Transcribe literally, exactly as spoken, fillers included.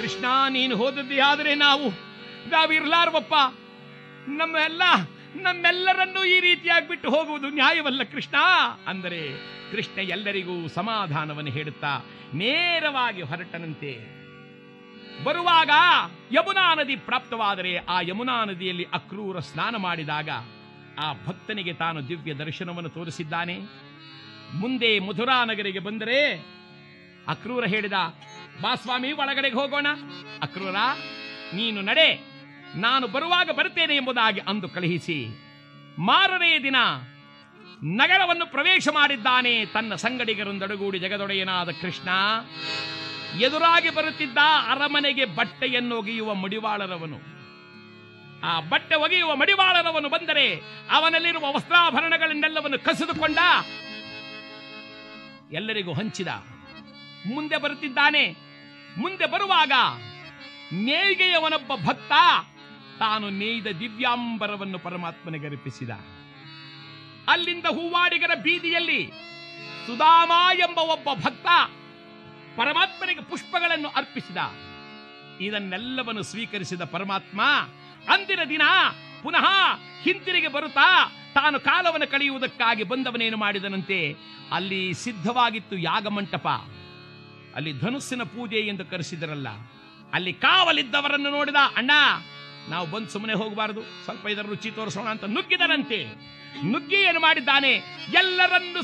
ಕೃಷ್ಣ, ನೀನು ಹೋದದ್ದೇ ಆದರೆ ನಾವು ನಾವಿರ್ಲಾರ್ವಪ್ಪ. ನಮ್ಮೆಲ್ಲ ನಮ್ಮೆಲ್ಲರನ್ನೂ ಈ ರೀತಿಯಾಗಿ ಬಿಟ್ಟು ಹೋಗುವುದು ನ್ಯಾಯವಲ್ಲ ಕೃಷ್ಣ ಅಂದರೆ ಕೃಷ್ಣ ಎಲ್ಲರಿಗೂ ಸಮಾಧಾನವನ್ನು ಹೇಳುತ್ತಾ ನೇರವಾಗಿ ಹೊರಟನಂತೆ. ಬರುವಾಗ ಯಮುನಾ ನದಿ ಪ್ರಾಪ್ತವಾದರೆ ಆ ಯಮುನಾ ನದಿಯಲ್ಲಿ ಅಕ್ರೂರ ಸ್ನಾನ ಮಾಡಿದಾಗ ಆ ಭಕ್ತನಿಗೆ ತಾನು ದಿವ್ಯ ದರ್ಶನವನ್ನು ತೋರಿಸಿದ್ದಾನೆ. ಮುಂದೆ ಮಥುರಾ ನಗರಿಗೆ ಬಂದರೆ ಅಕ್ರೂರ ಹೇಳಿದ, ಬಾ ಸ್ವಾಮಿ, ಒಳಗಡೆಗೆ ಹೋಗೋಣ. ಅಕ್ರೂರ, ನೀನು ನಡೆ, ನಾನು ಬರುವಾಗ ಬರುತ್ತೇನೆ ಎಂಬುದಾಗಿ ಅಂದು ಕಳುಹಿಸಿ ಮಾರನೆಯ ದಿನ ನಗರವನ್ನು ಪ್ರವೇಶ ಮಾಡಿದ್ದಾನೆ. ತನ್ನ ಸಂಗಡಿಗರೊಂದೊಡಗೂಡಿ ಜಗದೊಡೆಯನಾದ ಕೃಷ್ಣ ಎದುರಾಗಿ ಬರುತ್ತಿದ್ದ ಅರಮನೆಗೆ ಬಟ್ಟೆಯನ್ನು ಒಗೆಯುವ ಮಡಿವಾಳರವನು. ಆ ಬಟ್ಟೆ ಒಗೆಯುವ ಮಡಿವಾಳರವನು ಬಂದರೆ ಅವನಲ್ಲಿರುವ ವಸ್ತ್ರಾಭರಣಗಳನ್ನೆಲ್ಲವನ್ನು ಕಸಿದುಕೊಂಡ, ಎಲ್ಲರಿಗೂ ಹಂಚಿದ. ಮುಂದೆ ಬರುತ್ತಿದ್ದಾನೆ. ಮುಂದೆ ಬರುವಾಗ ನೇಯ್ಗೆಯವನೊಬ್ಬ ಭಕ್ತ ತಾನು ನೇಯ್ದ ದಿವ್ಯಾಂಬರವನ್ನು ಪರಮಾತ್ಮನಿಗೆ ಅರ್ಪಿಸಿದ. ಅಲ್ಲಿಂದ ಹೂವಾಡಿಗರ ಬೀದಿಯಲ್ಲಿ ಸುಧಾಮ ಎಂಬ ಒಬ್ಬ ಭಕ್ತ ಪರಮಾತ್ಮನಿಗೆ ಪುಷ್ಪಗಳನ್ನು ಅರ್ಪಿಸಿದ. ಇದನ್ನೆಲ್ಲವನ್ನು ಸ್ವೀಕರಿಸಿದ ಪರಮಾತ್ಮ ಅಂದಿನ ದಿನ ಪುನಃ ಹಿಂತಿರುಗಿ ಬರುತ್ತಾ ತಾನು ಕಾಲವನ್ನು ಕಳೆಯುವುದಕ್ಕಾಗಿ ಬಂದವನೇನು ಮಾಡಿದನಂತೆ, ಅಲ್ಲಿ ಸಿದ್ಧವಾಗಿತ್ತು ಯಾಗಮಂಟಪ. ಅಲ್ಲಿ ಧನುಸ್ಸಿನ ಪೂಜೆ ಎಂದು ಕರೆಸಿದರಲ್ಲ, ಅಲ್ಲಿ ಕಾವಲಿದ್ದವರನ್ನು ನೋಡಿದ. ಅಣ್ಣ, ನಾವು ಬಂದು ಸುಮ್ಮನೆ ಹೋಗಬಾರದು, ಸ್ವಲ್ಪ ಇದರ ರುಚಿ ತೋರಿಸೋಣ ಅಂತ ನುಗ್ಗಿದರಂತೆ. ನುಗ್ಗಿ ಏನು ಮಾಡಿದ್ದಾನೆ, ಎಲ್ಲರನ್ನು